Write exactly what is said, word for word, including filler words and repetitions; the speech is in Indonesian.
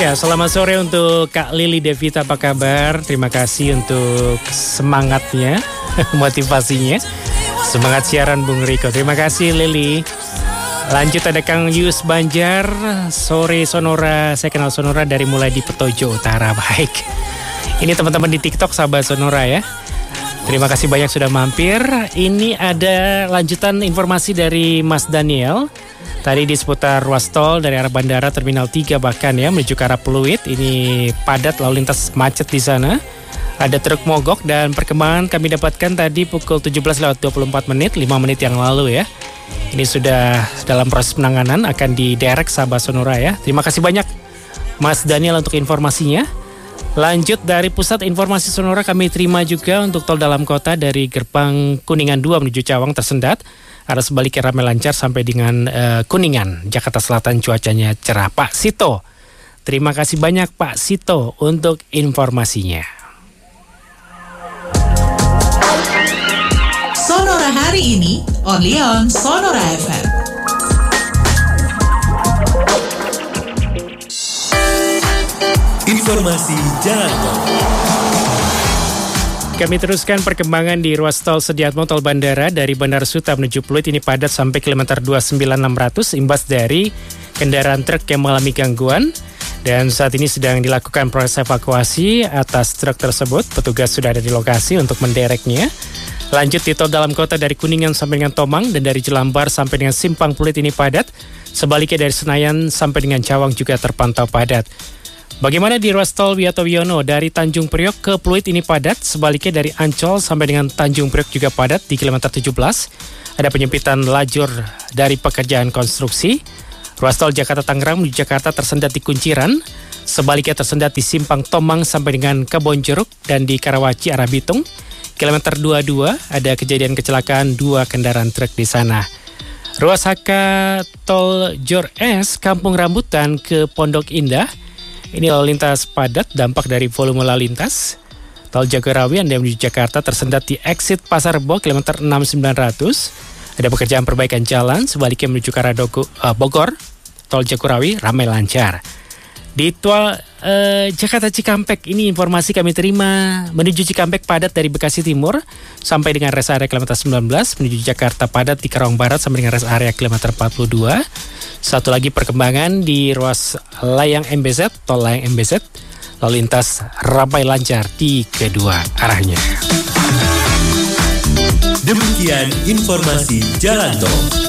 Ya, selamat sore untuk Kak Lili Devita, apa kabar? Terima kasih untuk semangatnya, motivasinya. Semangat siaran Bung Riko. Terima kasih Lili. Lanjut ada Kang Yus Banjar, sore Sonora. Saya kenal Sonora dari mulai di Petojo Utara. Baik. Ini teman-teman di TikTok sahabat Sonora ya. Terima kasih banyak sudah mampir. Ini ada lanjutan informasi dari Mas Daniel. Tadi di seputar ruas tol dari arah bandara Terminal tiga bahkan ya menuju ke arah Pluit. Ini padat lalu lintas macet di sana. Ada truk mogok dan perkembangan kami dapatkan tadi pukul tujuh belas lewat dua puluh empat menit, lima menit yang lalu ya. Ini sudah dalam proses penanganan akan diderek sahabat Sonora ya. Terima kasih banyak Mas Daniel untuk informasinya. Lanjut dari pusat informasi Sonora kami terima juga untuk tol dalam kota dari gerbang Kuningan dua menuju Cawang tersendat. Arah sebaliknya ramai lancar sampai dengan uh, Kuningan, Jakarta Selatan cuacanya cerah. Pak Sito, terima kasih banyak Pak Sito untuk informasinya. Sonora hari ini, only on Sonora F M. Informasi Jalan Tol. Kami teruskan perkembangan di ruas tol Sediatmo Tol Bandara dari Bandara Suta menuju Pluit ini padat sampai kilometer dua puluh sembilan enam ratus imbas dari kendaraan truk yang mengalami gangguan. Dan saat ini sedang dilakukan proses evakuasi atas truk tersebut. Petugas sudah ada di lokasi untuk mendereknya. Lanjut di tol dalam kota dari Kuningan sampai dengan Tomang dan dari Jelambar sampai dengan Simpang Pluit ini padat. Sebaliknya dari Senayan sampai dengan Cawang juga terpantau padat. Bagaimana di ruas tol Wiyoto Wiono dari Tanjung Priok ke Pluit ini padat, sebaliknya dari Ancol sampai dengan Tanjung Priok juga padat di kilometer tujuh belas. Ada penyempitan lajur dari pekerjaan konstruksi. Ruas tol Jakarta Tangerang menuju Jakarta tersendat di Kunciran, sebaliknya tersendat di Simpang Tomang sampai dengan Kebonjeruk dan di Karawaci arah Bitung. Kilometer dua puluh dua ada kejadian kecelakaan dua kendaraan truk di sana. Ruas H K tol Jor S Kampung Rambutan ke Pondok Indah. Ini lalu lintas padat, dampak dari volume lalu lintas. Tol Jagorawi Anda menuju Jakarta tersendat di exit Pasar Rebo kilometer enam sembilan ratus. Ada pekerjaan perbaikan jalan, sebaliknya menuju ke arah Dogo, uh, Bogor. Tol Jagorawi ramai lancar. Di tol uh, Jakarta Cikampek ini informasi kami terima menuju Cikampek padat dari Bekasi Timur sampai dengan rest area kilometer sembilan belas, menuju Jakarta padat di Karawang Barat sampai dengan rest area kilometer empat puluh dua. Satu lagi perkembangan di ruas Layang M B Z, tol Layang M B Z, lalu lintas ramai lancar di kedua arahnya. Demikian informasi Jalan Tol.